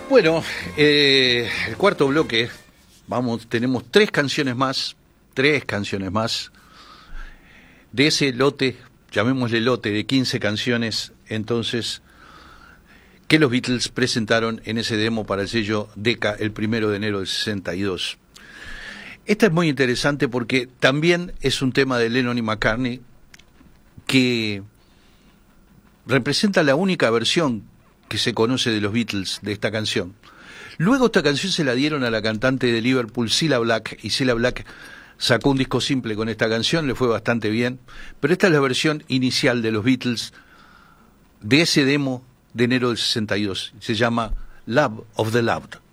Bueno, el cuarto bloque, tenemos tres canciones más de ese lote, llamémosle lote, de 15 canciones, entonces, que los Beatles presentaron en ese demo para el sello Decca el 1 de enero del 62. Esta es muy interesante porque también es un tema de Lennon y McCartney que representa la única versión que se conoce de los Beatles de esta canción. Luego esta canción se la dieron a la cantante de Liverpool, Cilla Black, y Cilla Black sacó un disco simple con esta canción, le fue bastante bien, pero esta es la versión inicial de los Beatles de ese demo de enero del 62, se llama Love of the Loved.